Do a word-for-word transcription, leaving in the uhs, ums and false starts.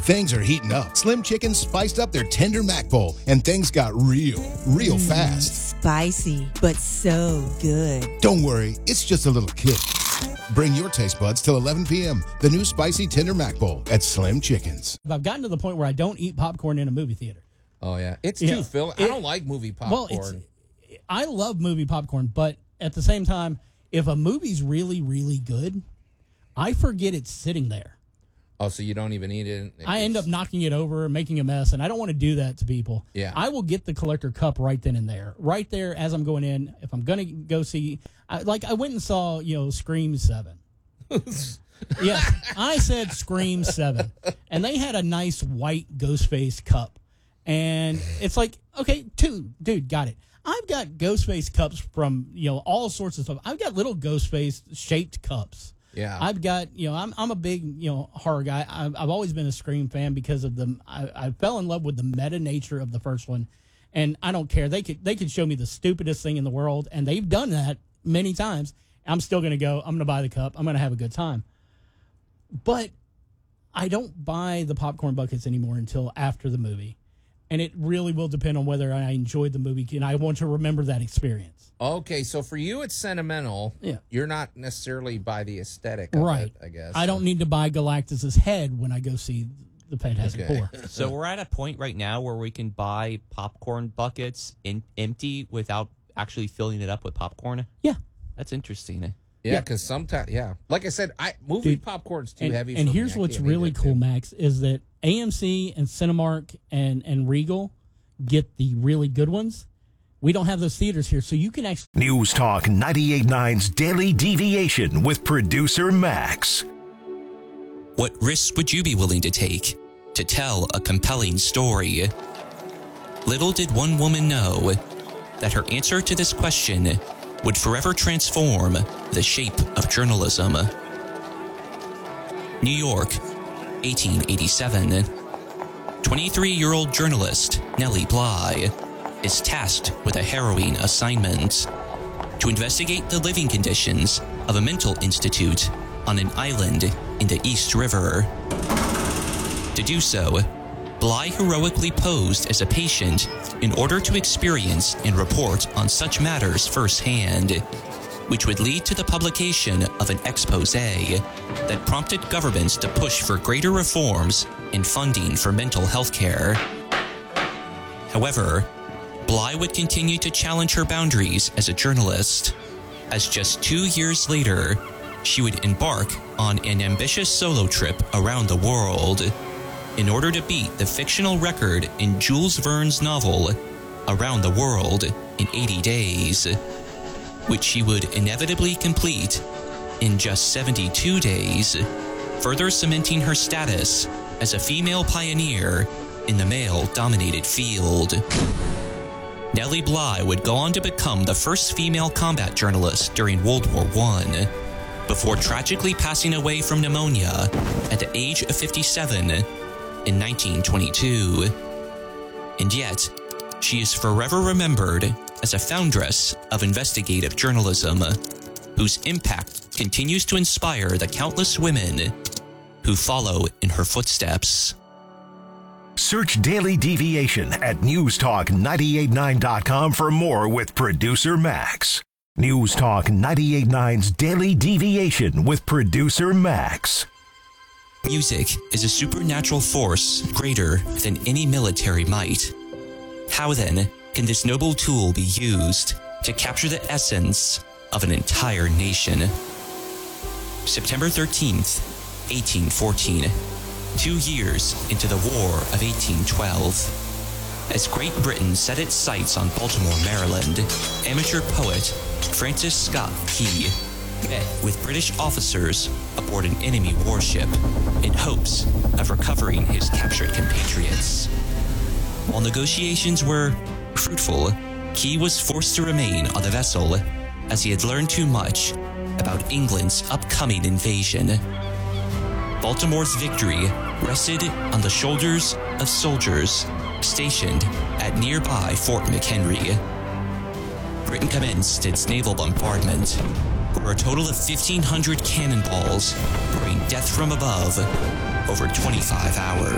Things are heating up. Slim Chickens spiced up their tender mac bowl, and things got real, real Mm, fast. Spicy, but so good. Don't worry, it's just a little kick. Bring your taste buds till eleven p.m. The new spicy tender mac bowl at Slim Chickens. I've gotten to the point where I don't eat popcorn in a movie theater. Oh, yeah. It's Yeah. too filling. I It- don't like movie popcorn. Well, it's, I love movie popcorn, but at the same time, if a movie's really, really good, I forget it's sitting there. oh, so you don't even eat it? I end up knocking it over, making a mess, and I don't want to do that to people. Yeah. I will get the collector cup right then and there, right there as I'm going in. If I'm going to go see, I, like I went and saw, you know, Scream seven. Yeah, I said Scream seven, and they had a nice white Ghostface cup, and it's like, okay, dude, dude, got it. I've got Ghostface cups from, you know, all sorts of stuff. I've got little Ghostface shaped cups. Yeah. I've got, you know, I'm I'm a big, you know, horror guy. I've, I've always been a Scream fan because of the, I, I fell in love with the meta nature of the first one, and I don't care. They could they could show me the stupidest thing in the world, and they've done that many times. I'm still going to go. I'm going to buy the cup. I'm going to have a good time. But I don't buy the popcorn buckets anymore until after the movie, and it really will depend on whether I enjoyed the movie and I want to remember that experience. Okay, so for you it's sentimental. Yeah. You're not necessarily by the aesthetic of Right. it, I guess. I don't need to buy Galactus's head when I go see the Fantastic Okay. Four. So we're at a point right now where we can buy popcorn buckets in empty without actually filling it up with popcorn. Yeah. That's interesting. Yeah, Yeah. because sometimes, yeah. Like I said, I movie Dude, popcorn's too And, heavy and for here's me. I what's can't eat really it, cool, too. Max, is that A M C and Cinemark and, and Regal get the really good ones. We don't have those theaters here, so you can actually... News Talk ninety-eight point nine's Daily Deviation with producer Max. What risks would you be willing to take to tell a compelling story? Little did one woman know that her answer to this question would forever transform the shape of journalism. New York, eighteen eighty-seven. twenty-three-year-old journalist Nellie Bly is tasked with a harrowing assignment to investigate the living conditions of a mental institute on an island in the East River. To do so, Bly heroically posed as a patient in order to experience and report on such matters firsthand, which would lead to the publication of an expose that prompted governments to push for greater reforms in funding for mental health care. However, Bly would continue to challenge her boundaries as a journalist, as just two years later, she would embark on an ambitious solo trip around the world in order to beat the fictional record in Jules Verne's novel Around the World in eighty days, which she would inevitably complete in just seventy-two days, further cementing her status as a female pioneer in the male-dominated field. Nellie Bly would go on to become the first female combat journalist during World War One, before tragically passing away from pneumonia at the age of fifty-seven in nineteen twenty-two. And yet, she is forever remembered as a foundress of investigative journalism, whose impact continues to inspire the countless women who follow in her footsteps. Search Daily Deviation at news talk nine eight nine dot com for more with producer Max. News Talk ninety-eight point nine's Daily Deviation with producer Max. Music is a supernatural force greater than any military might. How then can this noble tool be used to capture the essence of an entire nation? September thirteenth, eighteen fourteen. Two years into the War of eighteen twelve. As Great Britain set its sights on Baltimore, Maryland, amateur poet Francis Scott Key met with British officers aboard an enemy warship in hopes of recovering his captured compatriots. While negotiations were fruitful, Key was forced to remain on the vessel as he had learned too much about England's upcoming invasion. Baltimore's victory rested on the shoulders of soldiers stationed at nearby Fort McHenry. Britain commenced its naval bombardment, where a total of fifteen hundred cannonballs bring death from above over twenty-five hours.